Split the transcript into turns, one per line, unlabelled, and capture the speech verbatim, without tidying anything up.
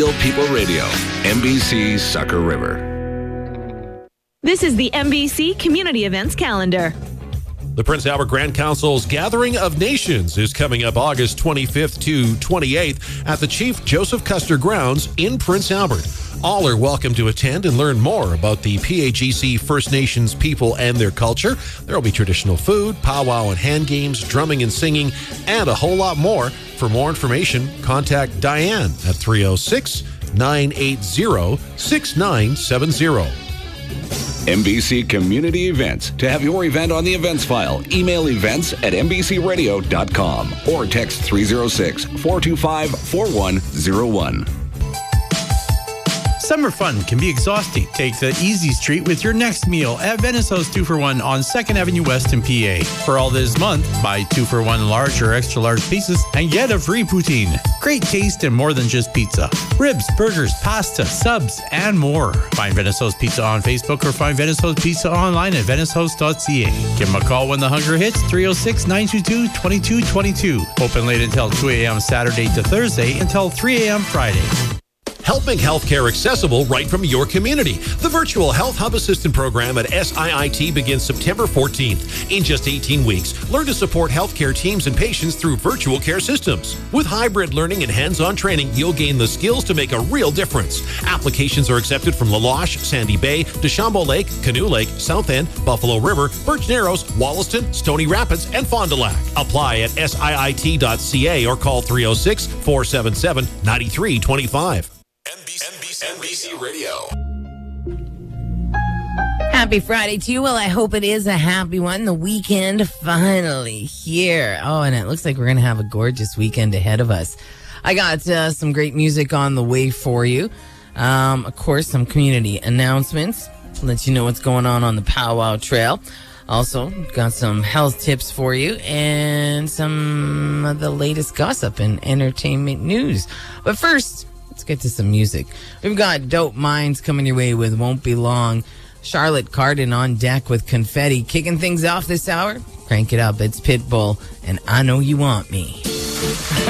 Real People Radio, N B C Sucker River.
This is the N B C Community Events Calendar.
The Prince Albert Grand Council's Gathering of Nations is coming up August twenty-fifth to twenty-eighth at the Chief Joseph Custer Grounds in Prince Albert. All are welcome to attend and learn more about the P A G C First Nations people and their culture. There will be traditional food, powwow and hand games, drumming and singing, and a whole lot more. For more information, contact Diane at three oh six, nine eight zero, six nine seven zero.
N B C Community Events. To have your event on the events file, email events at n b c radio dot com or text three oh six, four two five, four one oh one.
Summer fun can be exhausting. Take the easy street with your next meal at Venice's two for one on second Avenue West in P A. For all this month, buy two for one large or extra large pieces and get a free poutine. Great taste and more than just pizza. Ribs, burgers, pasta, subs, and more. Find Venice's Pizza on Facebook or find Venice's Pizza online at venicehouse dot c a. Give them a call when the hunger hits, three oh six, nine two two, two two two two. Open late until two a.m. Saturday to Thursday until three a.m. Friday.
Help make healthcare accessible right from your community. The Virtual Health Hub Assistant Program at S I I T begins September fourteenth. In just eighteen weeks, learn to support healthcare teams and patients through virtual care systems. With hybrid learning and hands-on training, you'll gain the skills to make a real difference. Applications are accepted from La Loche, Sandy Bay, Deschambault Lake, Canoe Lake, South End, Buffalo River, Birch Narrows, Wollaston, Stony Rapids, and Fond du Lac. Apply at S I I T dot C A or call three oh six, four seven seven, nine three two five.
N B C, N B C Radio.
Happy Friday to you. Well, I hope it is a happy one. The weekend finally here. Oh, and it looks like we're going to have a gorgeous weekend ahead of us. I got uh, some great music on the way for you. Um, of course, some community announcements. Let you know what's going on on the Powwow Trail. Also, got some health tips for you and some of the latest gossip and entertainment news. But first, let's get to some music. We've got Dope Minds coming your way with Won't Be Long. Charlotte Cardin on deck with Confetti. Kicking things off this hour, crank it up. It's Pitbull and I Know You Want Me.